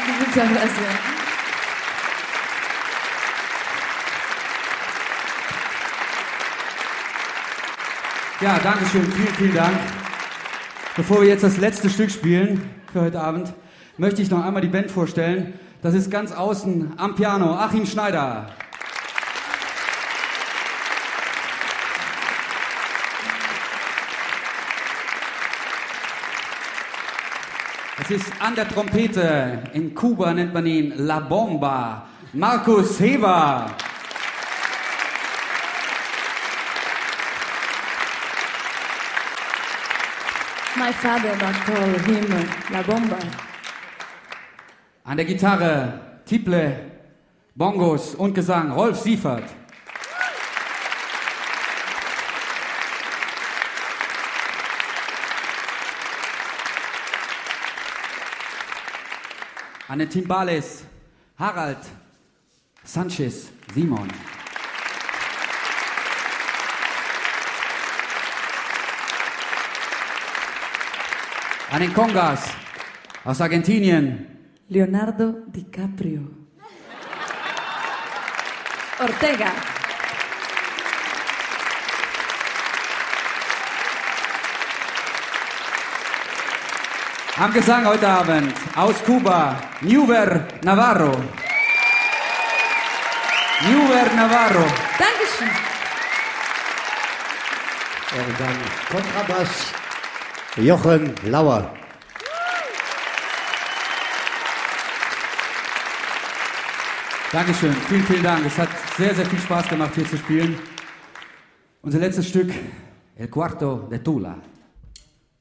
Muchas gracias. Ja, danke schön. Vielen, vielen Dank. Bevor wir jetzt das letzte Stück spielen für heute Abend, möchte ich noch einmal die Band vorstellen. Das ist ganz außen am Piano Achim Schneider. Es ist an der Trompete, in Kuba nennt man ihn La Bomba, Markus Heber. My father would call him La Bomba. An der Gitarre, Tiple, Bongos und Gesang Rolf Siefert. An den Timbales Harald Sanchez Simon. An den Congas aus Argentinien Leonardo DiCaprio. Ortega. am Gesang heute Abend aus Kuba, Newver Navarro. Newver Navarro. Dankeschön. Und dann Kontrabass Jochen Lauer. Dankeschön, vielen, vielen Dank. Es hat sehr, sehr viel Spaß gemacht, hier zu spielen. Unser letztes Stück, El Cuarto de Tula.